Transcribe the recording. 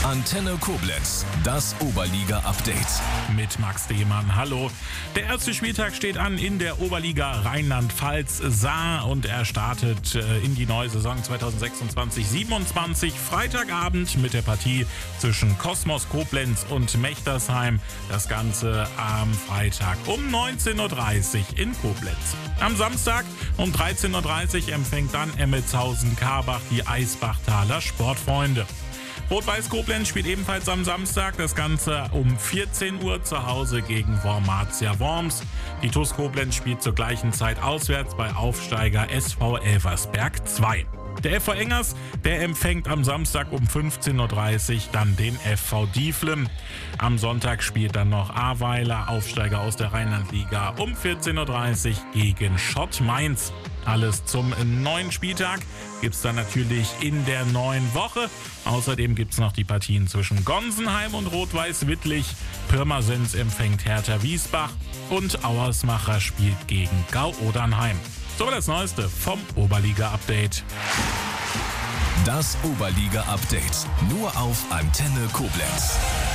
Antenne Koblenz, das Oberliga-Update. Mit Max Demann. Hallo. Der erste Spieltag steht an in der Oberliga Rheinland-Pfalz Saar und er startet in die neue Saison 2026/27 Freitagabend mit der Partie zwischen Kosmos Koblenz und Mechtersheim. Das Ganze am Freitag um 19:30 Uhr in Koblenz. Am Samstag um 13:30 Uhr empfängt dann Emmelshausen-Karbach die Eisbachtaler Sportfreunde. Rot-Weiß Koblenz spielt ebenfalls am Samstag, das Ganze um 14 Uhr zu Hause gegen Wormatia Worms. Die TuS Koblenz spielt zur gleichen Zeit auswärts bei Aufsteiger SV Elversberg 2. Der FV Engers, der empfängt am Samstag um 15:30 Uhr dann den FV Dieflin. Am Sonntag spielt dann noch Ahrweiler, Aufsteiger aus der Rheinlandliga, um 14:30 Uhr gegen Schott Mainz. Alles zum neuen Spieltag gibt's dann natürlich in der neuen Woche. Außerdem gibt's noch die Partien zwischen Gonsenheim und Rot-Weiß Wittlich. Pirmasens empfängt Hertha Wiesbach und Auersmacher spielt gegen Gau-Odernheim. So das Neueste vom Oberliga-Update. Das Oberliga-Update nur auf Antenne Koblenz.